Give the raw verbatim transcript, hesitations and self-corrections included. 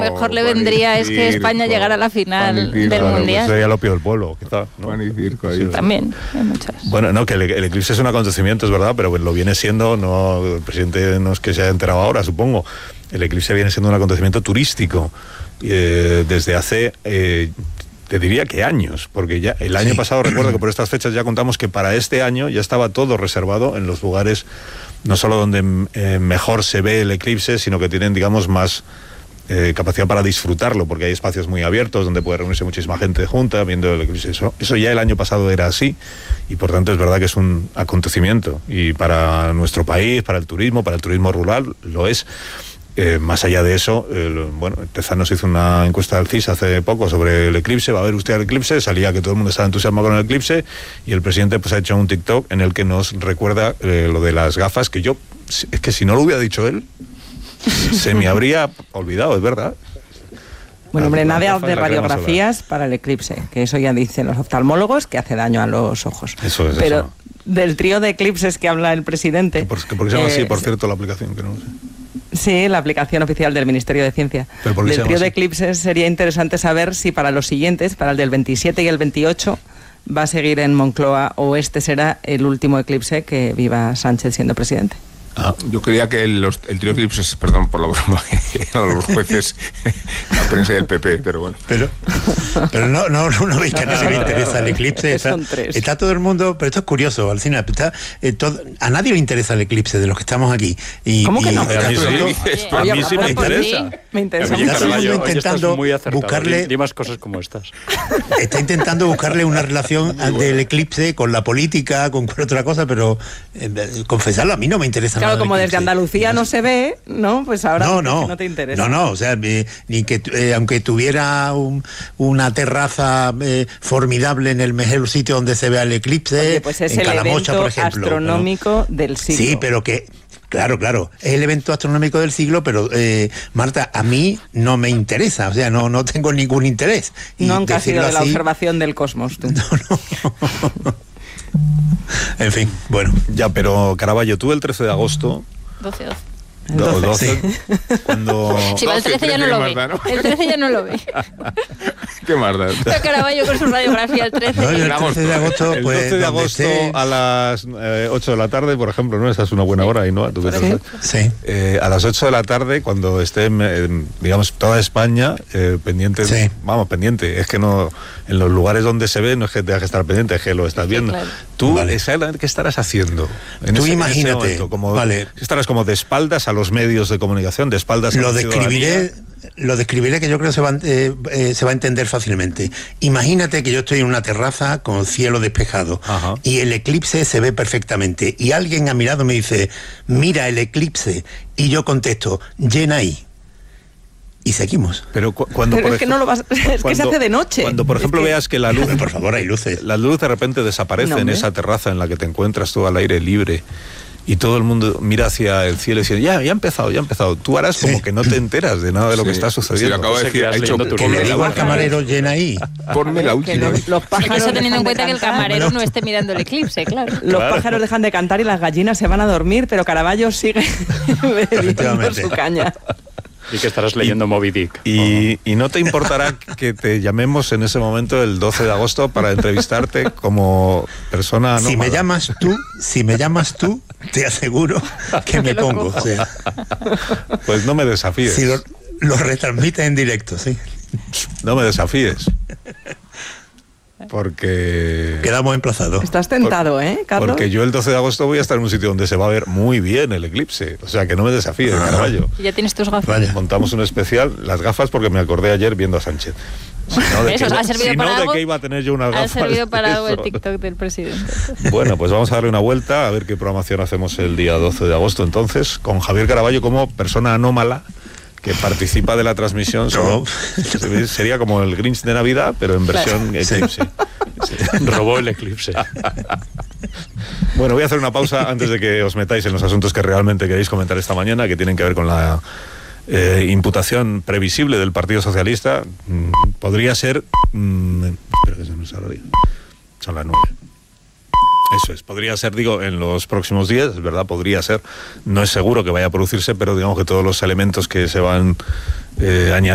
mejor le vendría es que España llegara a la final del claro, Mundial. Pues sería el opio del pueblo, quizá, ¿no? Pan y circo ahí. Sí, también, hay muchas. Bueno, no, que el, el eclipse es un acontecimiento, es verdad, pero lo viene siendo, no, el presidente no es que se haya enterado ahora, supongo. El eclipse viene siendo un acontecimiento turístico eh, desde hace... Eh, te diría que años, porque ya el año sí. pasado recuerdo que por estas fechas ya contamos que para este año ya estaba todo reservado en los lugares no solo donde eh, mejor se ve el eclipse, sino que tienen, digamos, más eh, capacidad para disfrutarlo, porque hay espacios muy abiertos donde puede reunirse muchísima gente junta viendo el eclipse. Eso, eso ya el año pasado era así, y por tanto es verdad que es un acontecimiento, y para nuestro país, para el turismo, para el turismo rural, lo es. Eh, más allá de eso, eh, bueno, Teza nos hizo una encuesta del C I S hace poco sobre el eclipse. Va a ver usted el eclipse, salía que todo el mundo estaba entusiasmado con el eclipse, y el presidente pues ha hecho un TikTok en el que nos recuerda eh, lo de las gafas, que yo, es que si no lo hubiera dicho él, se me habría olvidado, es verdad. Bueno, hombre, nada de radiografías para el eclipse, que eso ya dicen los oftalmólogos que hace daño a los ojos. Eso es. Pero eso. Del trío de eclipses que habla el presidente... ¿Por qué se llama eh, así, por cierto, la aplicación? Que no sé. Sí, la aplicación oficial del Ministerio de Ciencia. ¿Pero por qué del trío así? de eclipses sería interesante saber si para los siguientes, para el del veintisiete y el veintiocho, va a seguir en Moncloa, o este será el último eclipse que viva Sánchez siendo presidente. Ah, yo creía que los, el trío de eclipses, perdón por la broma, eran los jueces, la prensa del P P, pero bueno. Pero, pero no, no, no veis que a nadie le interesa el eclipse. Está, está todo el mundo, pero esto es curioso, Alcina, está, eh, todo, a nadie le interesa el eclipse de los que estamos aquí. Y, ¿Cómo que no? Y, a mí sí, a mí sí me interesa. Me interesa. Está todo el mundo intentando buscarle... Di más cosas como estas. Está intentando buscarle una relación del eclipse con la política, con cualquier otra cosa, pero eh, confesarlo, a mí no me interesa. Claro, como desde Andalucía no se ve, ¿no? Pues ahora no, no, no te interesa. No, no, o sea, eh, ni que eh, aunque tuviera un, una terraza eh, formidable en el mejor sitio donde se vea el eclipse, Oye, pues es en el Calamocha, evento por ejemplo, astronómico ¿no? del siglo. Sí, pero que... Claro, claro, es el evento astronómico del siglo, pero eh, Marta, a mí no me interesa, o sea, no, no tengo ningún interés. Y nunca has sido de así, la observación del cosmos, tú. No, no. En fin, bueno. Ya, pero Caravaggio, tú el trece de agosto... doce, doce. Do, doce, sí. Cuando... Sí, el trece ya no lo ve. El trece ya no lo ve. ¿Qué más da? Pero Caravaggio con su radiografía el trece. No, el trece de agosto, el pues, doce de agosto esté... a las eh, ocho de la tarde, por ejemplo, ¿no? Esa es una buena hora, y no, ¿tú sí. sí. Eh, a las ocho de la tarde, cuando esté, eh, digamos, toda España eh, pendiente, sí. vamos, pendiente, es que no, en los lugares donde se ve no es que tengas que estar pendiente, es que lo estás viendo. Claro. Tú, vale. exactamente, ¿qué estarás haciendo? En Tú ese, imagínate, en ese momento, como, vale. estarás como de espaldas a los medios de comunicación, de espaldas a lo la describiré, lo describiré que yo creo que se va, eh, eh, se va a entender fácilmente. Imagínate que yo estoy en una terraza con cielo despejado. Ajá. Y el eclipse se ve perfectamente, y alguien a mi lado me dice, mira el eclipse, y yo contesto, llena ahí. Y seguimos. Pero cu cuando Pero por es que no lo vas, es cuando, que se hace de noche. Cuando por ejemplo es que... veas que la luz, pero por favor, hay luces. La luz de repente desaparece no, en esa terraza en la que te encuentras tú al aire libre, y todo el mundo mira hacia el cielo y dice, ya, ya ha empezado, ya ha empezado. Tú harás sí. como que no te enteras de nada de lo sí. que está sucediendo. Sí, acabo de decir, ha hecho que le digo al camarero, llena ahí. Ponme la última. Los, los pájaros eso teniendo en cuenta que el camarero bueno. no esté mirando el eclipse, claro. Los claro. pájaros dejan de cantar y las gallinas se van a dormir, pero Caravaggio sigue bebiendo su caña. Y que estarás leyendo y, Moby Dick. Y, y no te importará que te llamemos en ese momento el doce de agosto para entrevistarte como persona anómala. Si me llamas tú, si me llamas tú, te aseguro que me pongo. O sea, pues no me desafíes. Si lo, lo retransmites en directo, sí. No me desafíes. Porque... Quedamos emplazados. Estás tentado, por, ¿eh, Carlos? Porque yo el doce de agosto voy a estar en un sitio donde se va a ver muy bien el eclipse. O sea, que no me desafíes, ah, Caravaggio. Y ya tienes tus gafas. Vaya. Montamos un especial, las gafas, porque me acordé ayer viendo a Sánchez. Si no, de Eso, que, ¿ha servido si para no, algo? de que iba a tener yo unas gafas. Ha servido para algo el eso. TikTok del presidente. Bueno, pues vamos a darle una vuelta, a ver qué programación hacemos el día doce de agosto, entonces, con Javier Caravaggio como persona anómala que participa de la transmisión. No. Son, sería como el Grinch de Navidad, pero en versión claro. eclipse. Sí. Robó el eclipse. Bueno, voy a hacer una pausa antes de que os metáis en los asuntos que realmente queréis comentar esta mañana, que tienen que ver con la eh, imputación previsible del Partido Socialista. Mm, podría ser... Mm, espera que se me salga. Son las nueve. Eso es, podría ser, digo, en los próximos días, es verdad, podría ser. No es seguro que vaya a producirse, pero digamos que todos los elementos que se van eh, añadiendo